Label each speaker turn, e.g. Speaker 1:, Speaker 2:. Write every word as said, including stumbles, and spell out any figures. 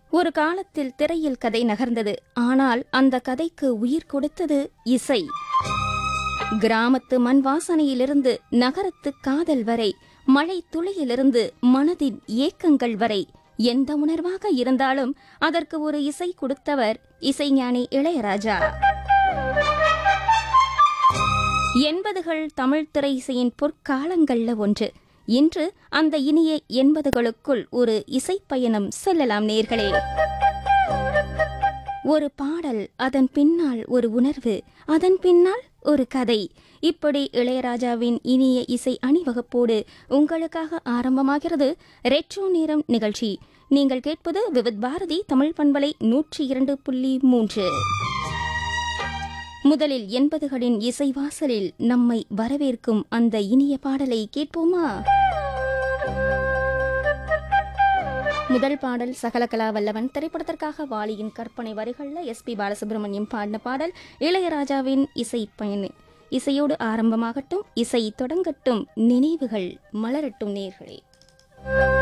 Speaker 1: ஒரு காலத்தில் திரையில் கதை நகர்ந்தது. ஆனால் அந்த கதைக்கு உயிர் கொடுத்தது இசை. கிராமத்து மண் வாசனையிலிருந்து நகரத்து காதல் வரை, மழை துளியிலிருந்து மனதின் ஏக்கங்கள் வரை, எந்த உணர்வாக இருந்தாலும் அதற்கு ஒரு இசை கொடுத்தவர் இசைஞானி இளையராஜா. எண்பதுகள் தமிழ் திரை இசையின் பொற்காலங்கள்ல ஒன்று. இன்று அந்த இனிய எண்பதுகளுக்குள் ஒரு இசைப்பயணம் செல்லலாம் நேர்களே. ஒரு பாடல், அதன் பின்னால் ஒரு உணர்வு, அதன் பின்னால் ஒரு கதை. இப்படி இளையராஜாவின் இனிய இசை அணிவகுப்போடு உங்களுக்காக ஆரம்பமாகிறது ரெட்ரோ நேரம் நிகழ்ச்சி. நீங்கள் கேட்பது விவித் பாரதி தமிழ் பண்பலை நூற்றி இரண்டு புள்ளி மூன்று. முதலில் எண்பதுகளின் இசை வாசலில் நம்மை வரவேற்கும் அந்த இனிய பாடலை கேட்போமா? முதல் பாடல் சகலகலா வல்லவன் திரைப்படத்திற்காக வாலியின் கற்பனை வரிகள்ல எஸ் பி பாலசுப்ரமணியம் பாடின பாடல். இளையராஜாவின் இசை பயணி இசையோடு ஆரம்பமாகட்டும், இசை தொடங்கட்டும், நினைவுகள் மலரட்டும் நேர்களே.